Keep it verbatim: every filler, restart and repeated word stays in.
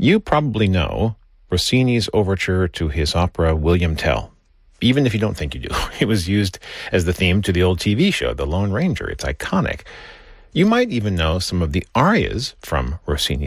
You probably know Rossini's overture to his opera William Tell, even if you don't think you do. It was used as the theme to the old T V show, The Lone Ranger. It's iconic. You might even know some of the arias from Rossini's